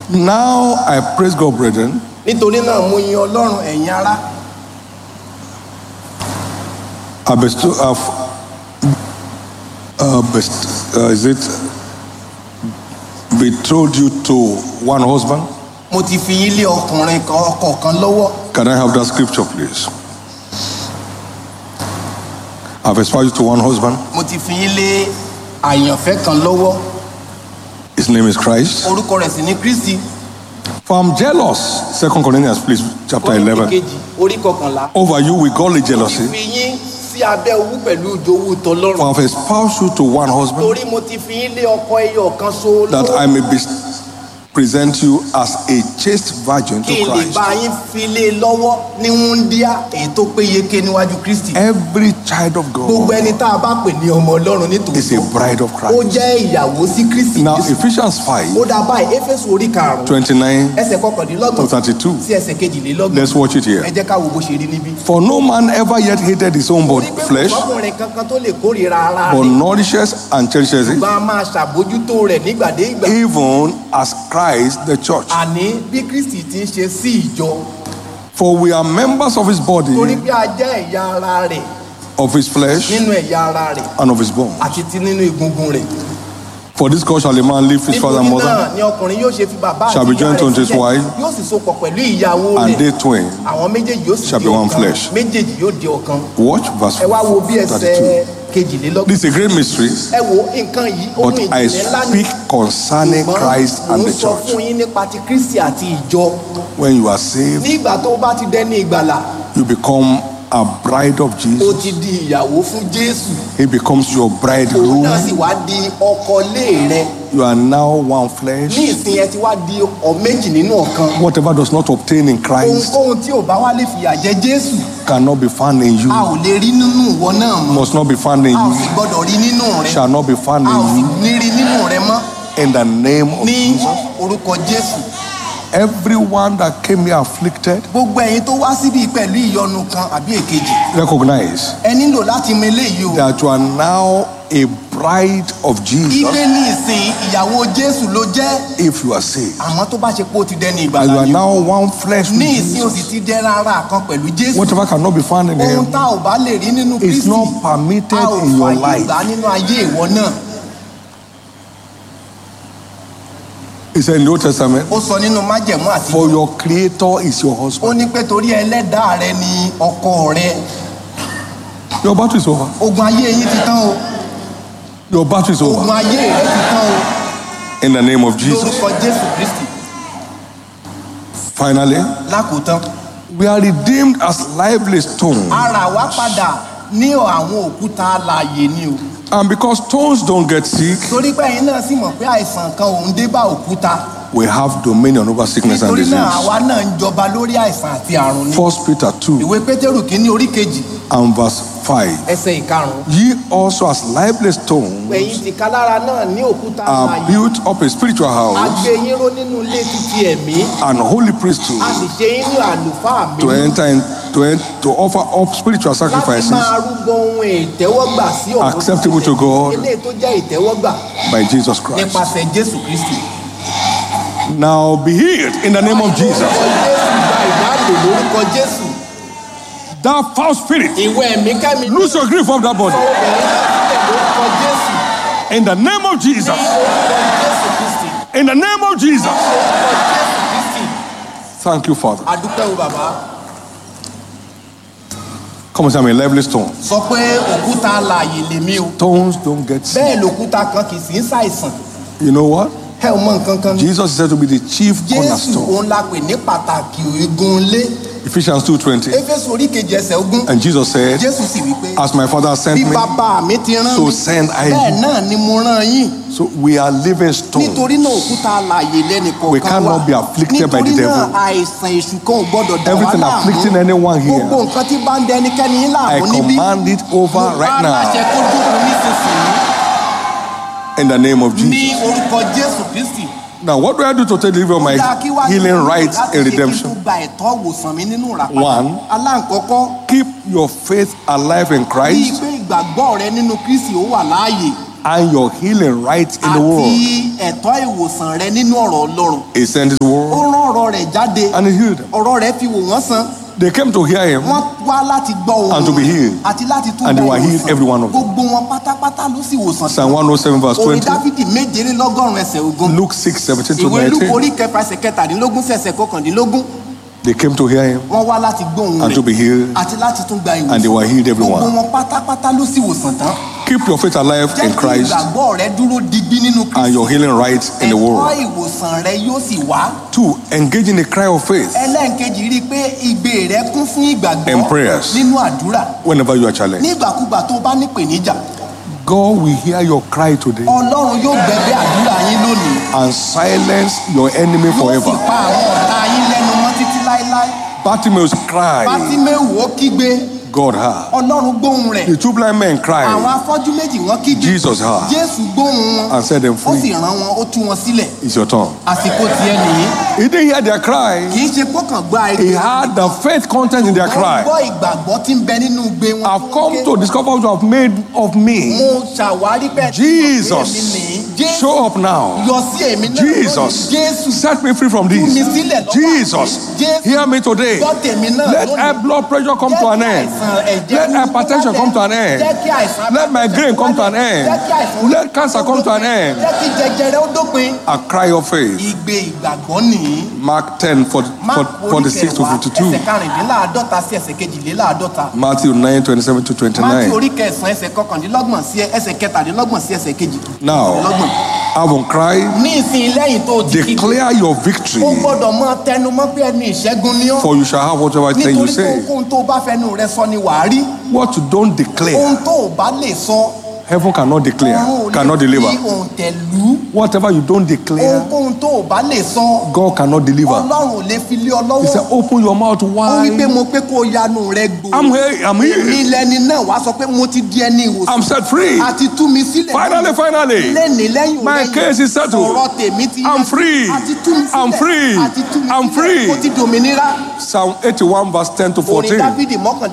Now I praise God, brethren, nítorí náà mo yin Ọlọ́run ẹ̀yin ará. Betrothed you to one husband? Mo ti fi yín lé ọkùnrin kan ọkọ kan lọ́wọ́. Can I have that scripture, please? I've espoused you to one husband. Mo ti fi yín lé àyànfẹ́ kan lọ́wọ́. His name is Christ. Orúkọ rẹ̀ sì ni Kristi. For I'm jealous. 2 Corinthians, please, chapter 11. Orí kọkànlá. Over you with godly jealousy. Mo ti fi yín sí abẹ́ owú pẹ̀lú ìjowú tọlọ́run. For I've espoused you to one husband. Torí mo ti fi yín lé ọkọ ẹyọ kan ṣoṣo. That I may present you as a chaste virgin to Kí n lè Christ. bá yín fi lé lọ́wọ́ ní wúńdíá èyí tó péyeke níwájú Kristi. Every child of Gbogbo God ẹni tá a bá pè ní ọmọ Ọlọ́run nítòótọ́. is a bride of Ó Christ. jẹ́ ìyàwó sí Kristi. Now, Ephesians 5, Ó dá báyìí Éfésù orí 5 29 ẹsẹ̀ to kọkàndínlọ́gbọ̀n 32. sí ẹsẹ̀ kejìlélọ́gbọ̀n. Let's watch it here. Ẹ jẹ́ ká wo bó ṣe rí níbí. For no man ever yet hated his own Torí pé flesh, ọkùnrin kankan tó lè kórìíra ara but rẹ̀. nourishes and cherishes it, Ṣùgbọ́n a máa ṣàbójútó rẹ̀ nígbàdégbà. even as Christ the church. Àní bí Kristi ti ń ṣe sí ìjọ. For we are members of his Torí body, pé a jẹ́ ẹ̀yà ara rẹ̀ of his flesh, nínú ẹ̀yà ara rẹ̀ and of his bone. àti ti nínú egungun rẹ̀. For this cause shall a man leave his father and Nítorí mother, náà ni ọkùnrin yóò ṣe fi bàbá shall àti be ìyá joined rẹ̀ unto his sílẹ̀. wife, Yóò sì sopọ̀ pẹ̀lú ìyàwó and rẹ̀. they twain Àwọn méjèèjì yóò sì shall di be one ọ̀kan. flesh. Méjèèjì yóò di ọ̀kan. Watch verse Ẹ wá wo bí 32. ẹsẹ̀ kejìlélọ́gbọ̀n. This is a great mystery, Ẹ wo nǹkan yìí ó but ní I ìjìnlẹ̀ ńlá ní. speak concerning Christ and the Mo sọ church. fún yín nípa ti Kristi àti ìjọ. When you are saved, Nígbà tó bá ti dẹni ìgbàlà, you become a bride of ó Jesus. ti di ìyàwó fún Jésù. He becomes your Òun bridegroom. náà sì wá di ọkọ lé rẹ̀. You are now one flesh. Ní ìsìn ẹ ti wá di méjì nínú ọ̀kan. Whatever does not obtain in Christ Ohunkóhun tí ò bá wá lè fìyà jẹ Jésù, cannot be found in you, a ò lè rí nínú ìwọ náà mọ́. must not be found in A ò sì you, gbọ́dọ̀ rí nínú rẹ̀. shall not be found A ò sì in you. ní rí nínú rẹ̀ mọ́. In the name of Ní Jesus. orúkọ Jésù. Everyone that came here afflicted, Gbogbo ẹ̀yin tó wá síbí pẹ̀lú ìyọnu kan àbí èkejì, recognize ẹ nílò láti mọ eléyìí o. that you are now a bride of Jesus Ilé ní ìsìn ìyàwó Jésù ló jẹ́. if you are saved. Àmọ́ tó bá ṣe pé ó ti dẹni And ìgbàlà you are ni. now one flesh with Ní ìsìn ó sì Jesus. ti dẹ́ra ara kan pẹ̀lú Jésù. Whatever cannot be found in Ohun him tá ò bá lè rí nínú is Kristi, not permitted a ò in your fàyè life. gbà nínú ayé ìwọ náà. He said in the Old Testament, Ó sọ nínú májẹ̀mú àti for your creator is your ó husband. ní pé torí ẹlẹ́dàá rẹ ni ọkọ rẹ. Your battle is over. Ogun ayé yín ti tán o. Your battle is Ogun over. ayé rẹ ti tán o. In the name of Jesus. Lórúkọ Jésù Kristi. Finally, Lákòótán, we are redeemed as lively stones. ara wa padà ní àwọn òkúta alààyè ni o. And because stones don't get sick, Torí pé ẹ̀yin náà sì mọ̀ pé àìsàn kan òun dé bá òkúta. we have dominion over sickness and Nítorí náà disease. àwa náà ń jọba lórí àìsàn àti àrùn ni. 1 Peter 2 Ìwé Pétérù kìíní orí kejì and verse 5. ẹsẹ̀ ìkarùn-ún. Ye also as lively stones Ẹ̀yin tìka lára náà ní òkúta are alààyè. built up a spiritual A house gbé yín ró nínú ilé títí ẹ̀mí. and holy priesthood A sì ṣe yín ní àlùfáà mi. to enter in, to offer up spiritual Láti sacrifices máa rúbọ ohun ìtẹ́wọ́gbà sí ọ̀dọ̀ acceptable to God eléyìí tó jẹ́ ìtẹ́wọ́gbà by Jesus Christ. nípasẹ̀ Jésù Kristi. Now be healed in the name of Jesus. Orúkọ Jésù gba ìdáǹdè lórúkọ Jésù. That foul spirit, Ìwọ ẹ̀mí kẹ́mi lose your grip of that body. lórúkọ Jésù. In the name of Jesus. Lórúkọ Jésù Kristi. In the name of Jesus. Lórúkọ Jésù Kristi. Thank you, Father. A dúpẹ́ o bàbá. Come on, say I'm a lively stone. Sọ pé òkúta alààyè lèmi o. Stones don't get sick. Bẹ́ẹ̀ lòkúta kan kì í sì ń ṣàìsàn. You know what? Ẹ ò mọ nǹkan kan. Jesus is said to be the chief Jésù cornerstone. òun la pè ní pàtàkì igun ilé. Ephesians 2:20. Éfésù orí kejì ẹsẹ̀ ogún. And Jesus said, Jésù sì wí pé as my Father sent bí me, bàbá mi ti rán so mi send I bẹ́ẹ̀ you. náà ni mo rán yín. So we are living stones. Nítorí náà òkúta alààyè lẹ́nìkọ̀ọ̀kan We cannot be afflicted by the devil. Nítorí náà àìsàn èṣù kan ò gbọ́dọ̀ dà wá Everything láàmú. afflicting anyone here, Gbogbo nǹkan tí bá ń dẹ ẹnikẹ́ni yín I láàmú níbí. command it over Mo right bá aláṣẹ now. kó dúró nísinsìnyí In the name of ní Jesus. orúkọ Jésù Kristi. Now, what do I do to take deliver of my Kódà kí wá ní healing ìlú rights láti in ṣe kí n redemption? tún gba ẹ̀tọ́ ìwòsàn mi nínú ìràpadà. One. Aláǹkọ́kọ́ Keep your faith alive in bíi Christ pé ìgbàgbọ́ rẹ nínú Kristi ó wà láàyè. and your healing right in the world. àti ẹ̀tọ́ ìwòsàn rẹ nínú ọ̀rọ̀ Ọlọ́run. He sent his Ó word rán ọ̀rọ̀ rẹ̀ jáde. and he healed them. Ọ̀rọ̀ rẹ̀ fi wò wọ́n sàn. They came to hear him Wọ́n wá láti gbọ́ ohùn and to be healed. àti láti tún And they gba were healed, ìwòsàn. every one of them. Gbogbo wọn pátápátá ló sì wòsàn. Psalm 107 verse Orin 20. Dáfídì 7:20. Luke 6:17 to Ìwé Lúùkù 19. orí kẹfà ẹsẹ̀ 17 sí ẹsẹ̀ 19. They came to hear him Wọ́n wá láti gbọ́ ohùn and to be rẹ̀ healed. àti láti tún gba ìwòsàn. And they were healed, everyone. Gbogbo wọn pátápátá ló sì wòsàn tán. Keep your faith alive Jẹ́ in kí Christ ìgbàgbọ́ rẹ dúró digbí nínú and Kristi. your healing right in the Ẹ̀tọ́ world. ìwòsàn rẹ yóò sì wá. 2. Engage in a cry of faith Ẹlẹ́nkejì rí i pé igbe rẹ kún fún ìgbàgbọ́ and prayers nínú àdúrà. whenever you are challenged. Nígbàkúgbà tó bá nípèníjà, God will hear your cry today Ọlọ́run yóò gbẹ̀bẹ̀ àdúrà yín lónìí. and silence your enemy Yóò sì forever. pa àwọn ọ̀tá yín lẹ́nu mọ́ títí láéláé. Bartimaeus cried, Bátíméù ó kígbe, God heard. Ọlọ́run gbóhùn rẹ̀. The 2 blind men Àwọn cried afọ́jú méjì wọ́n kígbe. Jesus heard Jésù gbóhùn wọn. and set them Ó sì free. rán wọn, ó tú wọn sílẹ̀. It's your turn. Àsìkò tiẹ̀ nìyí. He didn't hear their cry. Kì í ṣe kọ́kàn gba He heard the faith content in their Wọ́n cry. gbọ́ ìgbàgbọ́ tí ń bẹ nínú igbe wọn. I've come to discover what you have made of me. Mo ṣàwárí pé Jesus, Jésù show up now. yọ sí èmi náà Jesus, lónìí. Jésù set me free from tú mi this. sílẹ̀ lọ́wọ́ Jesus, àìsàn. Jésù hear me today. gbọ́ tèmi náà Let lónìí. high blood pressure come to an end. Let hypertension come to an end. Jẹ́ kí àìsàn Let migraine come to an end. Jẹ́ kí àìsàn Let cancer come to an end. Jẹ́ kí jẹjẹrẹ ó dópin. A cry of faith. Igbe ìgbàgbọ́ nìyí. Mark 10, 46 to 52. Ẹsẹ̀ karìndínláàádọ́ta sí ẹsẹ̀ kejìléláàádọ́ta. Matthew 9, 27 to Mátíù 29. orí kẹsàn-án ẹsẹ̀ kọkàndínlọ́gbọ̀n sí ẹsẹ̀ kẹtàdínlọ́gbọ̀n sí ẹsẹ̀ kejì. Now, having cried, Ní ìsìn lẹ́yìn tó ti kígbe, declare your victory, ó gbọ́dọ̀ mọ tẹnumọ́ pé ẹni ìṣẹ́gun ni ọ́. for you shall have whatever thing you Nítorí pé say. ohun tó bá fẹnu rẹ sọ ni wàá rí. What you don't declare, Ohun tó ò bá lè sọ, heaven cannot declare, ọ̀run ò cannot lè fi deliver. òǹtẹ̀lú. Whatever you don't declare, Ohunkóhun tó ò bá lè sọ, God cannot deliver. Ọlọ́run ò lè fi lé ọ He lọ́wọ́. said, open your mouth Ó wí pé wide. mo pé kó o yanu rẹ gbòò. I'm here, I'm Èmi here. lẹni náà wàá sọ pé mo ti di ẹni ìwòsàn. I'm set free. Àti tú mi sílẹ̀. Finally. Lẹ́ni lẹ́yìn My lẹ́yìn. case is settled. Ọ̀rọ̀ tèmi ti I'm yanjú. free. Àti tú mi sílẹ̀. I'm free. Àti tú mi I'm sílẹ̀. free. Mo ti dòmìnira. Psalm 81 verse 10 to Orin 14. Dáfídì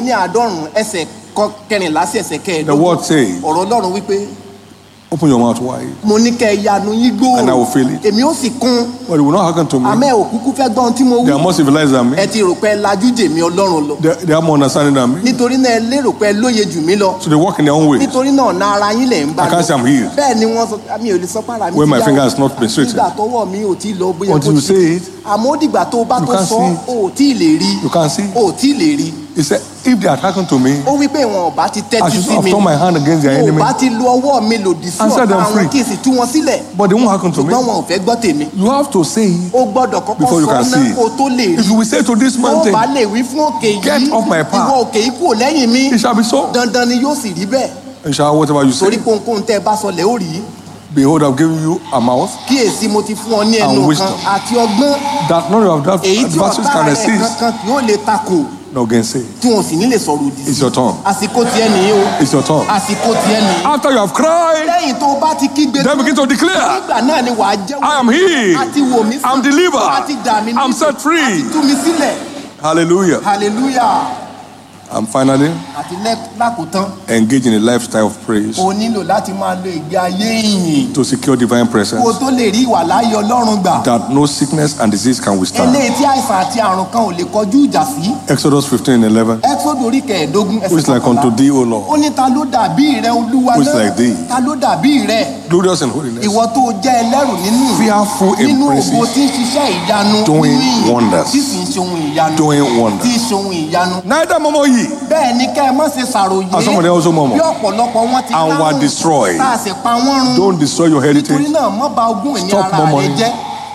91 ẹsẹ̀ kẹrìnlá sí ẹsẹ̀ The kẹẹ̀ẹ́dógún. word says, Ọ̀rọ̀ Ọlọ́run wípé open your mouth wide. mo ní kẹ́ ẹ yanu yín gbòòrò. And I will fill it. Èmi ó sì kún. But it will not happen to me. Àmẹ́ òkúkú fẹ́ gbọ́n tí mo They are wí. more civilized than me. Ẹ ti rò pé ẹ lajú jèmi Ọlọ́run lọ. They are more understanding than me. Nítorí náà ẹ lérò pé ẹ lóye jù mí lọ. So they walk in their own ways. Nítorí náà ọ̀nà ara yín lẹ̀ ń bá I can't say I'm healed. Bẹ́ẹ̀ ni wọ́n sọ mi ò lè sọ pára mi. When ti my yá finger o. has not been straightened. Nígbà tọwọ́ mi ò tí ì lọ bóyá Until you say it, Àmọ́ ó dìgbà tó o bá You tó can't sọ see it. o ò tí ì lè rí. you can't see. O ò tí ì lè rí. He said, if they attack unto me, Ó wí pé wọn ò bá ti I tẹ́tí should sí have mi. turned my hand against their Wọn ò enemy. bá ti lu ọwọ́ mi lòdì sí And set them ọ̀tá free. wọn kí n sì tú wọn sílẹ̀. But they won't happen to me. Ṣùgbọ́n wọn ò fẹ́ gbọ́ tèmi. You have to say it Ó gbọ́dọ̀ kọ́kọ́ before you sọ can ná see it. kó o tó lè rí. If you will say to this Ó mountain, bá lè wí fún òkè Get yìí. off my path. Ìwọ òkè yìí kúrò lẹ́yìn mi. it shall be so. Dandan ni yóò sì rí bẹ́ẹ̀. And shall whatever you Torí say. pé ohunkóhun tẹ́ ẹ bá sọ lẹ́ ó rí. Behold, I've given you a mouth Kíyèsí mo ti fún ọ ní And ẹnu kan wisdom. àti ọgbọ́n. that none of that Èyí tí adversaries ọ̀tá can rẹ̀ resist, kankan kì yóò lè takò. no gainsay. Tí wọn ò sì ní lè sọ̀rọ̀ òdì It's sí. your turn. Àsìkò tiẹ̀ nìyí o. It's your turn. Àsìkò tiẹ̀ nìyí. After you have cried, Lẹ́yìn tó o bá ti kígbe then begin to declare, nígbà náà ni wàá jẹ́wọ́. I am healed. Àti wò mí sàn. I'm delivered. Àti dà mí I'm nídìí. set free. Àti tú mi sílẹ̀. Hallelujah. Hallelujah. And finally, Àti lákòótán, engage in a lifestyle of praise o nílò láti máa lo ìgbé ayé ìyìn. to secure divine Kó o presence tó lè rí ìwàláyé Ọlọ́run gbà. that no sickness and disease can withstand. Eléyìí tí àìsàn àti àrùn kan ò lè kọjú ìjà sí. Exodus 15:11. Ẹ́kísódù orí kẹẹ̀ẹ́dógún Who is like unto thee, O Lord, Ó ní ta ló dàbí rẹ Olúwa Who is náà? like thee? Ta ló dàbí rẹ? glorious in holiness, Ìwọ tó jẹ́ ẹlẹ́rù nínú fearful in nínú ògo praises, tí ń ṣiṣẹ́ ìyanu doing nínú ìyìn, wonders. tí sì ń ṣe ohun ìyanu doing tí wonders. ń ṣe ohun ìyanu. Neither murmur ye, Bẹ́ẹ̀ ni kẹ́ ẹ má ṣe ṣàròyé and some of them also bí murmur. ọ̀pọ̀lọpọ̀ wọn ti And were dáhùn destroyed. tá a sì pa wọ́n run. Don't destroy your Nítorí heritage. náà má bà ogún ìní Stop ara rẹ murmuring. jẹ́.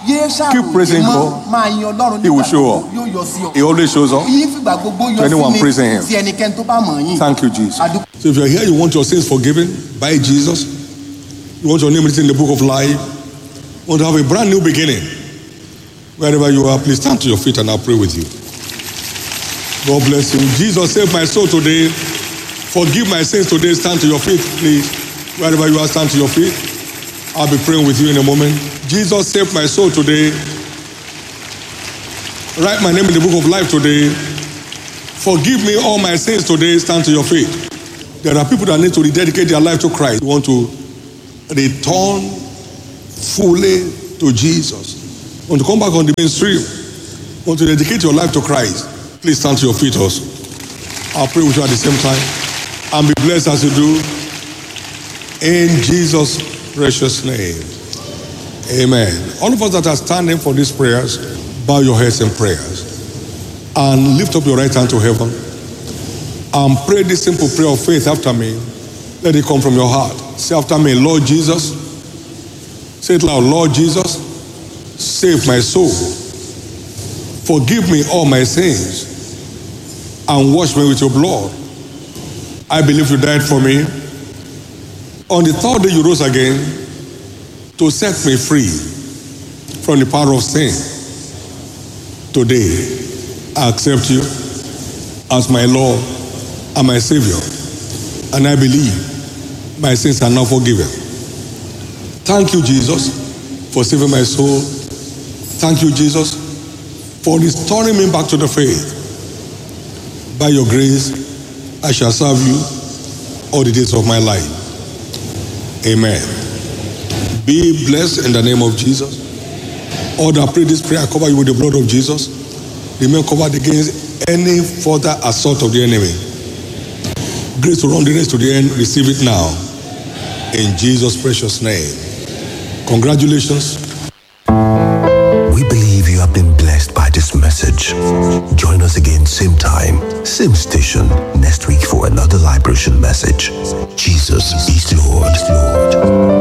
Yé Keep praising ṣàròyé mọ́, God. máa yin Ọlọ́run He will nígbà show gbogbo, up. yóò yọ sí ọ. He always shows up. Yín fìgbà gbogbo yọ To anyone sí praising him. sí ẹnikẹ́ni tó bá mọ̀ yín. Thank you, Jesus. Adúpẹ́. So if you're here, you want your sins forgiven by Jesus, you want your name written in the book of life, you want to have a brand new beginning, wherever you are, please stand to your feet and I'll pray with you. God bless you. Jesus, save my soul today. Forgive my sins today. Stand to your feet, please. Wherever you are, stand to your feet. I'll be praying with you in a moment. Jesus, save my soul today. Write my name in the book of life today. Forgive me all my sins today. Stand to your feet. There are people that need to rededicate their life to Christ. You want to return fully to Jesus. Want to come back on the mainstream? Want to dedicate your life to Christ? Please stand to your feet also. I'll pray with you at the same time. And be blessed as you do. In Jesus' precious name. Amen. All of us that are standing for these prayers, bow your heads in prayers. And lift up your right hand to heaven. And pray this simple prayer of faith after me. Let it come from your heart. Say after me, Lord Jesus. Say it loud. Lord Jesus, save my soul. Forgive me all my sins. And wash me with your blood. I believe you died for me. On the third day you rose again to set me free from the power of sin. Today, I accept you as my Lord and my Savior. And I believe my sins are now forgiven. Thank you, Jesus, for saving my soul. Thank you, Jesus, for restoring me back to the faith. By your grace, I shall serve you all the days of my life. Amen. Be blessed in the name of Jesus. All that pray this prayer, I cover you with the blood of Jesus. Remain covered against any further assault of the enemy. Grace to run the race to the end, receive it now. In Jesus' precious name. Congratulations. We believe you have been blessed by this message. Join us again same time, same station next week for another liberation message. Jesus is Lord.